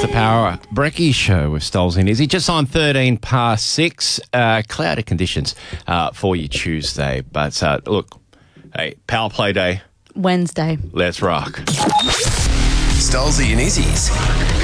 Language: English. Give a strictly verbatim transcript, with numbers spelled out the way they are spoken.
It's the Power Brekkie Show with Stoles and Izzy. Just on thirteen past six, uh, cloudy conditions uh, for you Tuesday. But uh, look, hey, Power Play Day. Wednesday. Let's rock. Stolesy and Izzy's